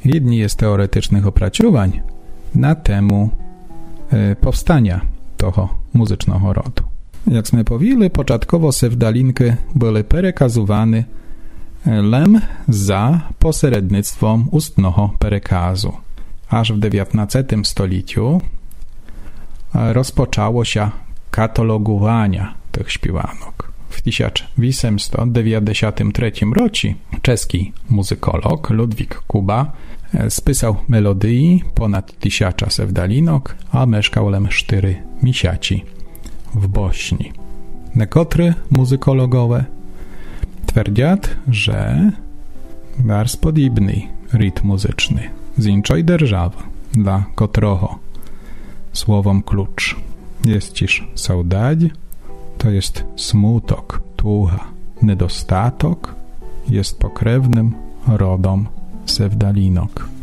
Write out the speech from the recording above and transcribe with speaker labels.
Speaker 1: Jedni jest teoretycznych opracowań na temu powstania toho muzycznego rodu. Jak sme powili, początkowo sevdalinki były perekazowane lem za pośrednictwem ustnego perekazu. Aż w XIX stoleciu rozpoczęło się katalogowanie tych śpiewanok. W 1893 roku czeski muzykolog Ludwik Kuba spisał melodii ponad 1000 sevdalinok, a mieszkał lem 4 miesiące w Bośni. Niekotry muzykologowie twierdzą, że bardzo podobny rytm muzyczny z innej держаwy, dla którego słowom klucz jest ciż saudade, to jest smutok, tucha, niedostatok, jest pokrewnym rodom sevdalinok.